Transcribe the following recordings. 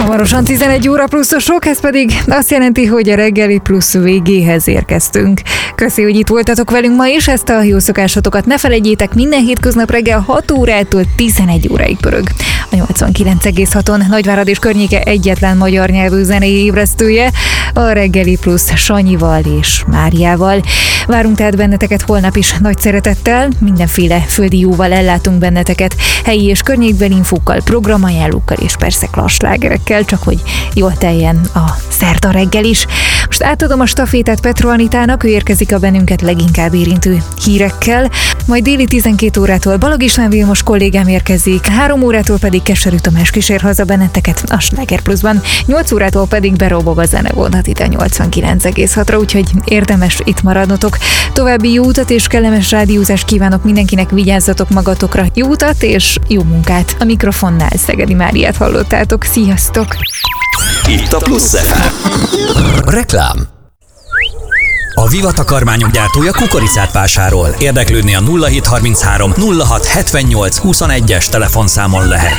Hamarosan 11 óra pluszosok, ez pedig azt jelenti, hogy a reggeli plusz végéhez érkeztünk. Köszi, hogy itt voltatok velünk ma is, ezt a jó szokásotokat ne felejtjétek, minden hétköznap reggel 6 órától 11 óráig pörög. A 89,6-on Nagyvárad és környéke egyetlen magyar nyelvű zenei ébresztője, a reggeli plusz Sanyival és Máriával. Várunk tehát benneteket holnap is nagy szeretettel, mindenféle földi jóval ellátunk benneteket, helyi és környékbeli infókkal, programajánlókkal és persze klasslágerekkel, csak hogy jól teljen a szerda reggel is. Most átadom a stafétát Petro Anitának, ő érkezik a bennünket leginkább érintő hírekkel, majd déli 12 órától Balog István Vilmos kollégám érkezik, 3 órától pedig Keserű Tamás kísér haza benneteket a Sláger Pluszban, 8 órától pedig berobog a zenevonat itt a 89,6-ra, úgyhogy érdemes itt maradnotok. További jó utat és kellemes rádiózást kívánok mindenkinek, vigyázzatok magatokra, jó utat és jó munkát. A mikrofonnál Szegedi Máriát hallottátok, sziasztok! Itt a Plusz FM. Reklám. A Viva takarmányok gyártója kukoricát vásárol. Érdeklődni a 0733 06 78 21-es telefonszámon lehet.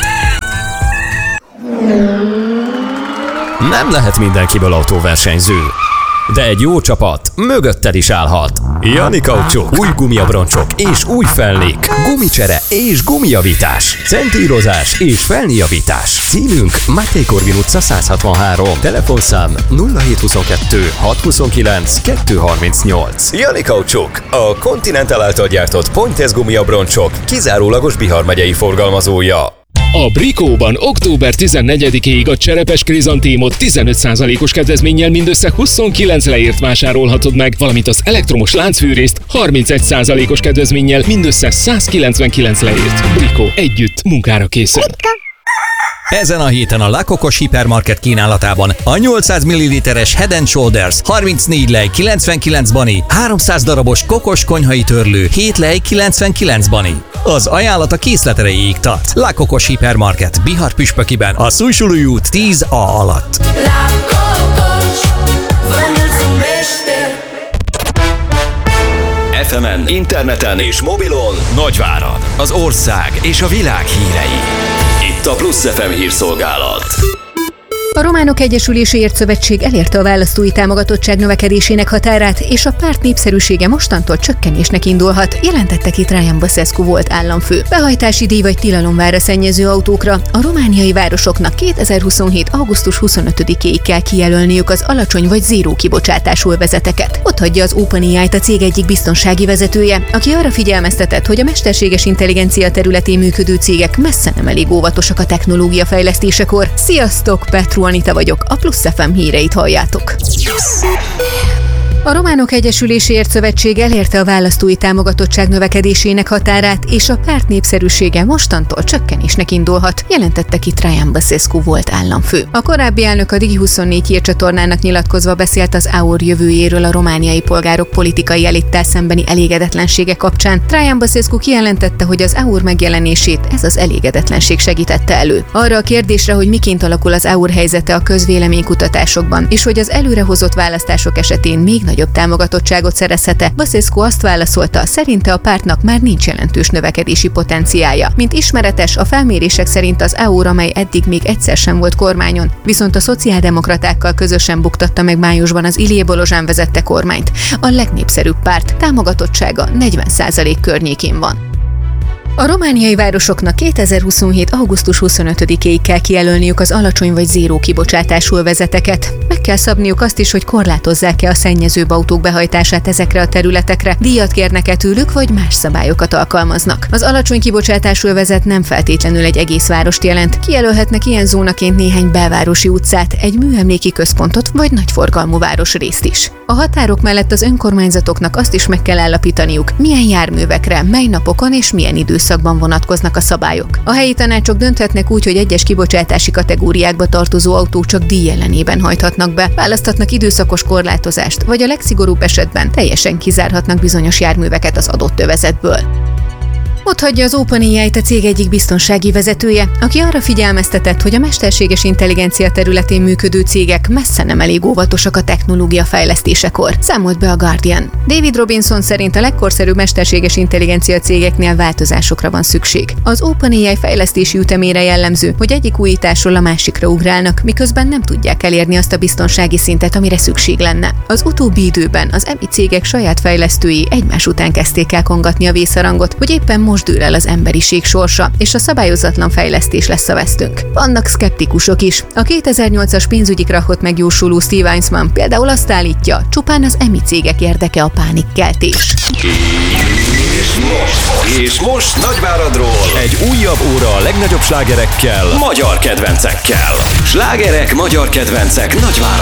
Nem lehet mindenkiből autóversenyző, de egy jó csapat mögötted is állhat. Jani Kaucsuk, új gumiabroncsok és új felnék, gumicsere és gumijavítás, centírozás és felnéjavítás. Címünk Máté Korvin utca 163, telefonszám 0722 629 238. Jani Kaucsuk, a Continental által gyártott Pointez gumiabroncsok kizárólagos Bihar megyei forgalmazója. A Brikóban október 14-ig a cserepes krizantémot 15%-os kedvezménnyel mindössze 29 leért vásárolhatod meg, valamint az elektromos láncfűrészt 31%-os kedvezménnyel mindössze 199 leért. Brikó, együtt munkára készen. Ezen a héten a La Cocos hipermarket kínálatában a 800 ml-es Head & Shoulders 34 lej 99 bani, 300 darabos kokos konyhai törlő 7 lej 99 bani. Az ajánlat a készlet erejéig tart. La Cocos hipermarket Bihar püspökiben, a Szújsulúi út 10A alatt. FM-en, interneten és mobilon Nagyvárad, az ország és a világ hírei. Itt a Plusz FM hírszolgálat. A Románok Egyesüléséért Szövetség elérte a választói támogatottság növekedésének határát, és a párt népszerűsége mostantól csökkenésnek indulhat, jelentette ki Traian Băsescu volt államfő. Behajtási díj vagy tilalom vár a szennyező autókra. A romániai városoknak 2027. augusztus 25-éig kell kijelölniük az alacsony vagy zéró kibocsátású övezeteket. Ott hagyja az OpenAI-t a cég egyik biztonsági vezetője, aki arra figyelmeztetett, hogy a mesterséges intelligencia területén működő cégek messze nem elég óvatosak a technológia fejlesztésekor. Sziasztok, Petro Anita vagyok, a Plusz FM híreit halljátok. A Románok Egyesüléséért Szövetség elérte a választói támogatottság növekedésének határát, és a párt népszerűsége mostantól csökkenésnek indulhat, jelentette ki Traian Băsescu volt államfő. A korábbi elnök a Digi24 hírcsatornának nyilatkozva beszélt az AUR jövőjéről a romániai polgárok politikai elittel szembeni elégedetlensége kapcsán. Traian Băsescu kijelentette, hogy az AUR megjelenését ez az elégedetlenség segítette elő. Arra a kérdésre, hogy miként alakul az AUR helyzete a közvéleménykutatásokban, és hogy az előrehozott választások esetén még nagyobb támogatottságot szerezhet-e, Băsescu azt válaszolta, szerinte a pártnak már nincs jelentős növekedési potenciálja. Mint ismeretes, a felmérések szerint az AUR, amely eddig még egyszer sem volt kormányon, viszont a szociáldemokratákkal közösen buktatta meg májusban az Ilie Bolozsán vezette kormányt. A legnépszerűbb párt támogatottsága 40% környékén van. A romániai városoknak 2027. augusztus 25-éig kell kijelölniük az alacsony vagy zéró kibocsátású övezeteket. Meg kell szabniuk azt is, hogy korlátozzák-e a szennyezőbb autók behajtását ezekre a területekre, díjat kérnek-e tőlük, vagy más szabályokat alkalmaznak. Az alacsony kibocsátású övezet nem feltétlenül egy egész várost jelent. Kijelölhetnek ilyen zónaként néhány belvárosi utcát, egy műemléki központot vagy nagyforgalmú városrészt is. A határok mellett az önkormányzatoknak azt is meg kell állapítaniuk, milyen járművekre, mely napokon és milyen időszakban vonatkoznak a szabályok. A helyi tanácsok dönthetnek úgy, hogy egyes kibocsátási kategóriákba tartozó autók csak díj ellenében hajthatnak be, választhatnak időszakos korlátozást, vagy a legszigorúbb esetben teljesen kizárhatnak bizonyos járműveket az adott övezetből. Ott hagyja az OpenAI-t a cég egyik biztonsági vezetője, aki arra figyelmeztetett, hogy a mesterséges intelligencia területén működő cégek messze nem elég óvatosak a technológia fejlesztésekor, számolt be a Guardian. David Robinson szerint a legkorszerűbb mesterséges intelligencia cégeknél változásokra van szükség. Az OpenAI fejlesztési ütemére jellemző, hogy egyik újításról a másikra ugrálnak, miközben nem tudják elérni azt a biztonsági szintet, amire szükség lenne. Az utóbbi időben az EMI cégek saját fejlesztői egymás után kezdték el kongatni a vészarangot, hogy éppen most dől el az emberiség sorsa, és a szabályozatlan fejlesztés lesz a vesztünk. Vannak szkeptikusok is. A 2008-as pénzügyi krachot megjósoló Steve Heinzmann például azt állítja, csupán az EMI cégek érdeke a pánikkeltés. És most Nagyváradról egy újabb óra a legnagyobb slágerekkel, magyar kedvencekkel. Slágerek, magyar kedvencek Nagyváradról.